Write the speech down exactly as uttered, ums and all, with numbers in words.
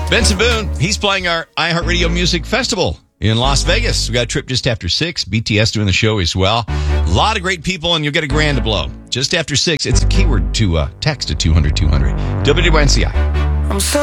Benson Boone, he's playing our iHeartRadio Music Festival in Las Vegas. We got a trip just after six. B T S doing the show as well. A lot of great people, and you'll get a grand to blow. Just after six, it's a keyword to uh, text to two hundred two hundred. W W N C I. I'm so